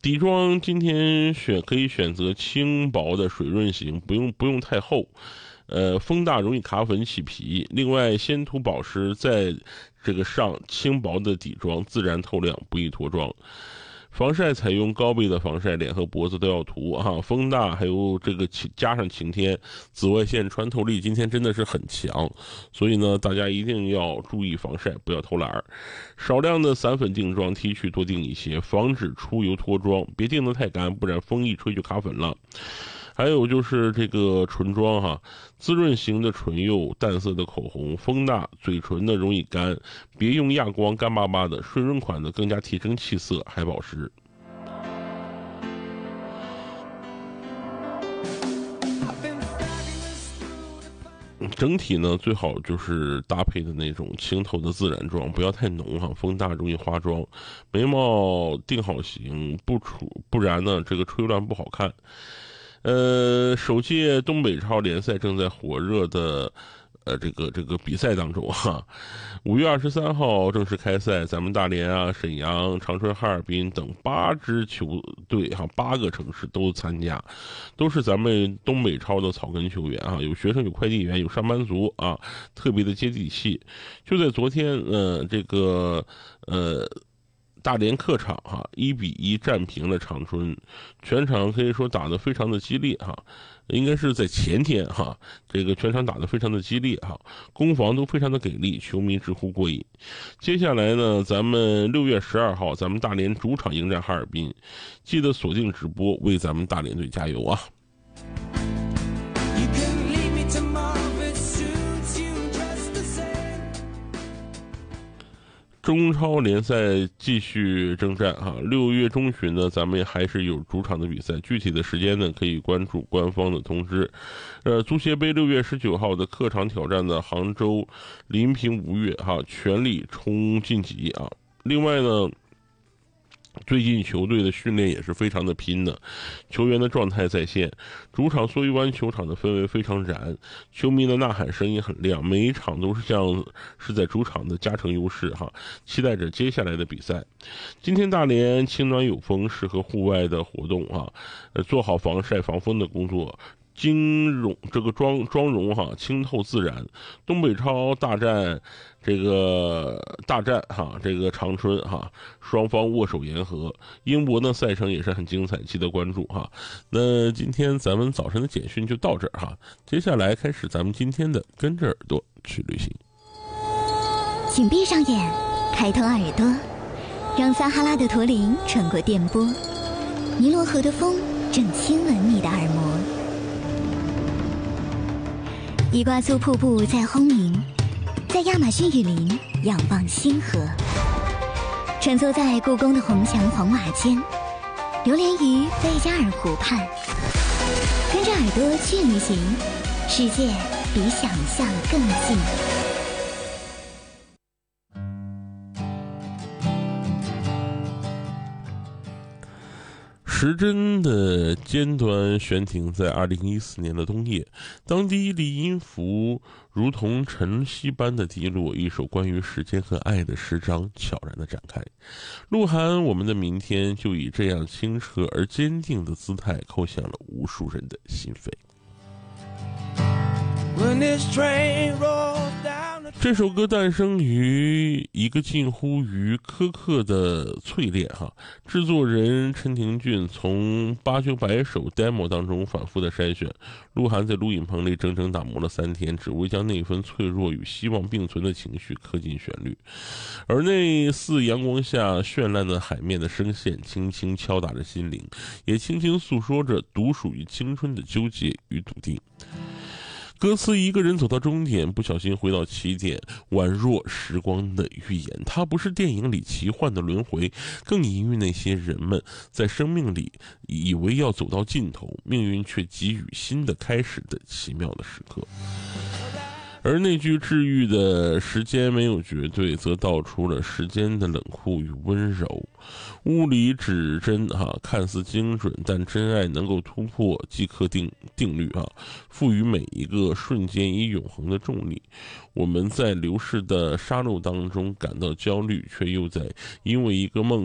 底妆今天可以选择轻薄的水润型，不用太厚，风大容易卡粉起皮。另外，先涂保湿，再这个上轻薄的底妆，自然透亮，不易脱妆。防晒采用高倍的防晒，脸和脖子都要涂哈。风大，还有这个加上晴天，紫外线穿透力今天真的是很强，所以呢，大家一定要注意防晒，不要偷懒。少量的散粉定妆 T 恤多定一些，防止出油脱妆，别定得太干，不然风一吹就卡粉了。还有就是这个唇妆哈，滋润型的唇釉，淡色的口红，风大嘴唇的容易干，别用亚光干巴巴的，水润款的更加提升气色，还保湿。整体呢，最好就是搭配的那种清透的自然妆，不要太浓哈，风大容易花妆。眉毛定好型，不然呢，这个吹乱不好看。首届东北超联赛正在火热的这个比赛当中哈。5月23号正式开赛，咱们大连啊、沈阳、长春、哈尔滨等8支球队哈，8个城市都参加，都是咱们东北超的草根球员啊，有学生、有快递员、有上班族啊，特别的接地气。就在昨天，大连客场哈1-1战平了长春，全场可以说打得非常的激烈哈，应该是在前天哈，这个全场打得非常的激烈哈，攻防都非常的给力，球迷直呼过瘾。接下来呢，咱们6月12号，咱们大连主场迎战哈尔滨，记得锁定直播，为咱们大连队加油啊！中超联赛继续征战哈，6月中旬呢，咱们还是有主场的比赛，具体的时间呢，可以关注官方的通知。足协杯6月19号的客场挑战的杭州临平吴越哈，全力冲晋级啊。另外呢，最近球队的训练也是非常的拼的，球员的状态在线，主场铂鱼湾球场的氛围非常燃，球迷的呐喊声音很亮，每一场都是像是在主场的加成优势哈，期待着接下来的比赛。今天大连晴暖有风，适合户外的活动啊，做好防晒防风的工作。这个妆容哈，清透自然。东北超大战哈，这个长春哈，双方握手言和。英博呢赛程也是很精彩，记得关注哈。那今天咱们早晨的简讯就到这儿哈，接下来开始咱们今天的跟着耳朵去旅行。 请闭上眼，开通耳朵，让撒哈拉的驼铃穿过电波，尼罗河的风正亲吻你的耳膜。伊瓜苏瀑布在轰鸣，在亚马逊雨林仰望星河，穿梭在故宫的红墙黄瓦间，流连于贝加尔湖畔。跟着耳朵去旅行，世界比想象更近。 时针的尖端悬停在2014年的冬夜，当第一粒音符如同晨曦般的滴落，一首关于时间和爱的诗章悄然地展开。鹿晗，我们的明天就以这样清澈而坚定的姿态叩响了无数人的心扉。这首歌诞生于一个近乎于苛刻的淬炼哈，制作人陈廷俊从8、900首 demo 当中反复的筛选，鹿晗在录音棚里整整打磨了3天，只为将那份脆弱与希望并存的情绪刻进旋律，而那似阳光下绚烂的海面的声线轻轻敲打着心灵，也轻轻诉说着独属于青春的纠结与笃定。歌词一个人走到终点，不小心回到起点，宛若时光的预言。它不是电影里奇幻的轮回，更隐喻那些人们在生命里以为要走到尽头，命运却给予新的开始的奇妙的时刻。而那句治愈的时间没有绝对，则道出了时间的冷酷与温柔。物理指针看似精准，但真爱能够突破即刻定律赋予每一个瞬间以永恒的重力。我们在流逝的沙漏当中感到焦虑，却又在因为一个梦